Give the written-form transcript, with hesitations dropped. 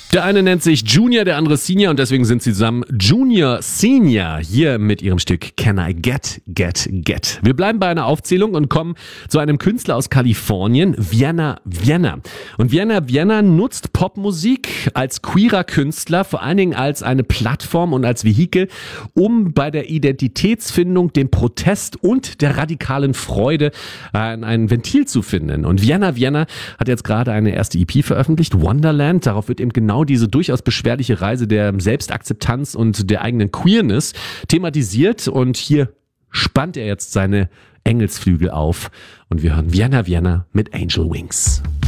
Der eine nennt sich Junior, der andere Senior und deswegen sind sie zusammen Junior Senior hier mit ihrem Stück Can I Get. Wir bleiben bei einer Aufzählung und kommen zu einem Künstler aus Kalifornien, Vienna. Und Vienna nutzt Popmusik als queerer Künstler, vor allen Dingen als eine Plattform und als Vehikel, um bei der Identitätsfindung, dem Protest und der radikalen Freude ein Ventil zu finden. Und Vienna hat jetzt gerade eine erste EP veröffentlicht, Wonderland. Darauf wird eben genau diese durchaus beschwerliche Reise der Selbstakzeptanz und der eigenen Queerness thematisiert und hier spannt er jetzt seine Engelsflügel auf und wir hören Vienna mit Angel Wings.